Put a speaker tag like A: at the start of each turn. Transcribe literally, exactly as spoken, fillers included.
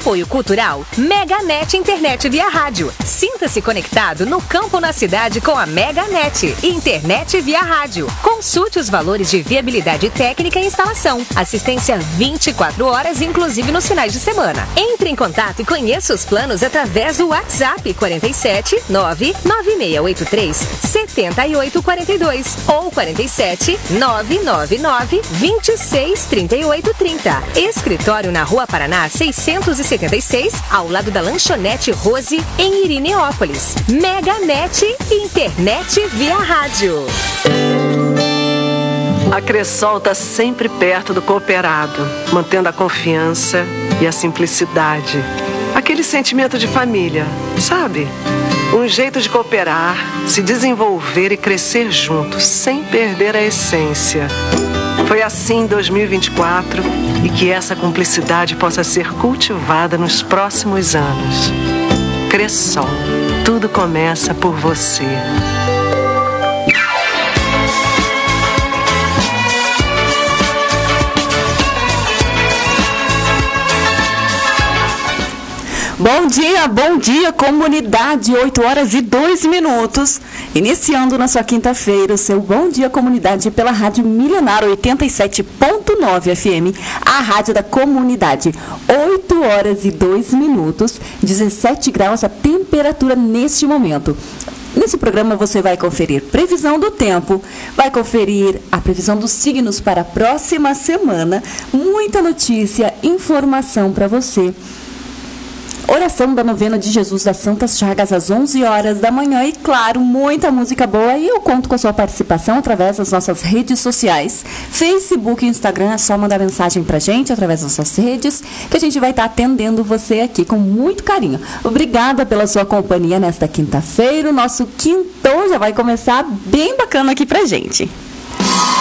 A: Apoio Cultural Meganet Internet via rádio. Sinta-se conectado no campo ou na cidade com a Meganet Internet via rádio. Consulte os valores de viabilidade técnica e instalação. Assistência vinte e quatro horas, inclusive nos finais de semana. Entre em contato e conheça os planos através do WhatsApp quarenta e sete, nove nove seis oito três, sete oito quatro dois ou quarenta e sete, nove nove nove, vinte e seis, trinta e oito, trinta. Escritório na Rua Paraná seiscentos e setenta e seis, ao lado da Lanchonete Rose, em Irineópolis. Meganet Internet via rádio.
B: A Cressol está sempre perto do cooperado, mantendo a confiança e a simplicidade. Aquele sentimento de família, sabe? Um jeito de cooperar, se desenvolver e crescer juntos, sem perder a essência. Foi assim em dois mil e vinte e quatro e que essa cumplicidade possa ser cultivada nos próximos anos. Cressol, tudo começa por você.
C: Bom dia, bom dia, comunidade, oito horas e dois minutos. Iniciando na sua quinta-feira, o seu Bom Dia Comunidade pela Rádio Milenar oitenta e sete ponto nove F M, a rádio da comunidade. oito horas e dois minutos, dezessete graus a temperatura neste momento. Nesse programa você vai conferir previsão do tempo, vai conferir a previsão dos signos para a próxima semana, muita notícia, informação para você. Oração da novena de Jesus das Santas Chagas às onze horas da manhã e, claro, muita música boa. E eu conto com a sua participação através das nossas redes sociais. Facebook e Instagram, é só mandar mensagem pra gente através das nossas redes, que a gente vai estar atendendo você aqui com muito carinho. Obrigada pela sua companhia nesta quinta-feira. O nosso quintou já vai começar bem bacana aqui pra gente.